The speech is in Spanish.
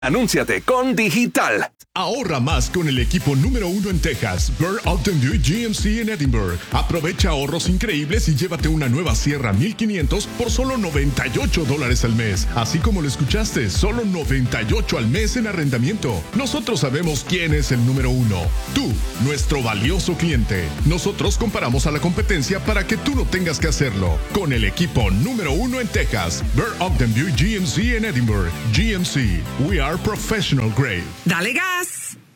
Anúnciate con Digital. Ahorra más con el equipo número 1 en Texas, Burr Ogden Buick GMC en Edinburg. Aprovecha ahorros increíbles y llévate una nueva Sierra 1500 por solo $98 al mes. Así como lo escuchaste, solo $98 al mes en arrendamiento. Nosotros sabemos quién es el número 1. Tú, nuestro valioso cliente. Nosotros comparamos a la competencia para que tú no tengas que hacerlo. Con el equipo número 1 en Texas, Burr Ogden Buick GMC en Edinburg. GMC, we are professional grade. ¡Dale gas!